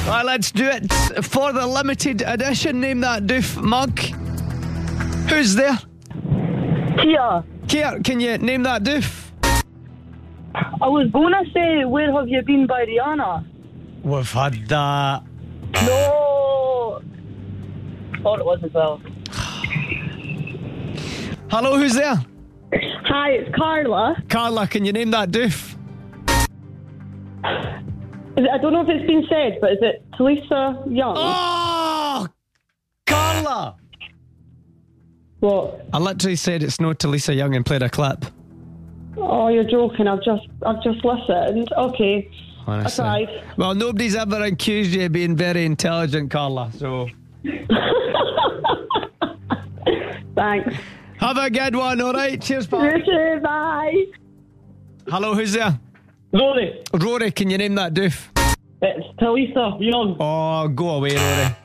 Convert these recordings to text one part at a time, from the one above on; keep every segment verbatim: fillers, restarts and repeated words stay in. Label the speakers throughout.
Speaker 1: Right, let's do it for the limited edition. Name that doof mug. Who's there?
Speaker 2: Kia.
Speaker 1: Kia, can you name that doof?
Speaker 2: I was gonna say, where have you been by Rihanna?
Speaker 1: We've had that.
Speaker 2: No. Thought it was as well.
Speaker 1: Hello, who's there?
Speaker 2: Hi, it's Carla.
Speaker 1: Carla, can you name that doof?
Speaker 2: Is it, I don't know if it's been said, but is it Talisa Young?
Speaker 1: Oh, Carla!
Speaker 2: What?
Speaker 1: I literally said it's no Talisa Young and played a clip.
Speaker 2: Oh, you're joking. I've just, I've just listened. Okay.
Speaker 1: Honestly.
Speaker 2: I tried.
Speaker 1: Well, nobody's ever accused you of being very intelligent, Carla, so...
Speaker 2: Thanks.
Speaker 1: Have a good one, alright? Cheers, pal.
Speaker 2: You too, bye.
Speaker 1: Hello, who's there?
Speaker 2: Rory.
Speaker 1: Rory, can you name that doof?
Speaker 2: It's Talisa Young.
Speaker 1: Oh, go away, Rory.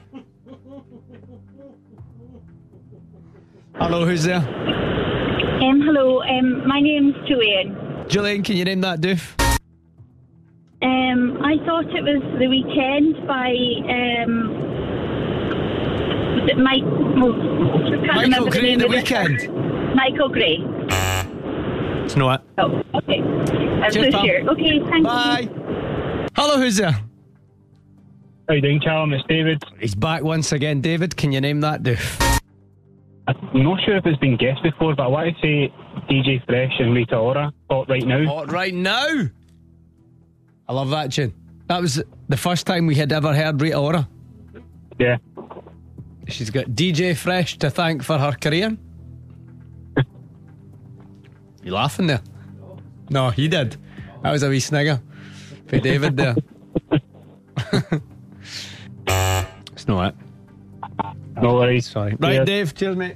Speaker 1: Hello, who's there?
Speaker 3: Um, hello, um, my name's Julian.
Speaker 1: Julian, can you name that doof?
Speaker 3: Um, I thought it was The Weekend by, um, was it Mike? Oh, I can't
Speaker 1: Michael
Speaker 3: remember
Speaker 1: Gray,
Speaker 3: the name
Speaker 1: The
Speaker 3: of it.
Speaker 1: Weekend.
Speaker 3: Michael Gray.
Speaker 1: It's not.
Speaker 3: Oh, okay. I'm
Speaker 1: Cheers,
Speaker 3: so
Speaker 1: pal.
Speaker 3: sure. Okay, thank
Speaker 1: Bye.
Speaker 3: you.
Speaker 1: Hello, who's there?
Speaker 4: How you doing, Callum? It's David.
Speaker 1: He's back once again. David, can you name that doof?
Speaker 4: I'm not sure if it's been guessed before, but I want to say D J Fresh and Rita Ora. Hot Right Now.
Speaker 1: Hot Right Now. I love that tune. That was the first time we had ever heard Rita Ora.
Speaker 4: Yeah.
Speaker 1: She's got D J Fresh to thank for her career. You laughing there? No, he did. That was a wee snigger for David there. It's not it.
Speaker 4: No worries.
Speaker 1: Sorry. Right,
Speaker 4: Cheers.
Speaker 1: Dave. Cheers, mate.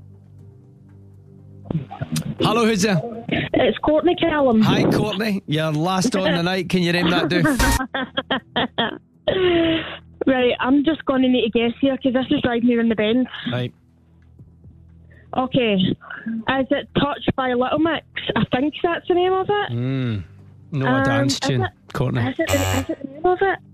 Speaker 1: Hello, who's there?
Speaker 2: It's Courtney Callum.
Speaker 1: Hi, Courtney. You're last on the night. Can you name that doof?
Speaker 2: Right, I'm just going to need to guess here because this is driving me in the bend.
Speaker 1: Right.
Speaker 2: Okay. Is it Touched by Little Mix? I think that's the name of it.
Speaker 1: Mm. No, a
Speaker 2: Um,
Speaker 1: dance
Speaker 2: is
Speaker 1: tune,
Speaker 2: it-
Speaker 1: Courtney.
Speaker 2: Is it, the, is it the name of it?